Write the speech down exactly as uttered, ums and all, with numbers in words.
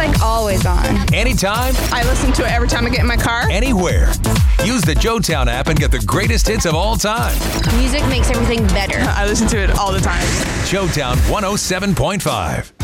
like always on. Anytime, I listen to it every time I get in my car. anywhere. Use the Joetown app and get the greatest hits of all time. Music makes everything better. I listen to it all the time. Joetown one oh seven point five.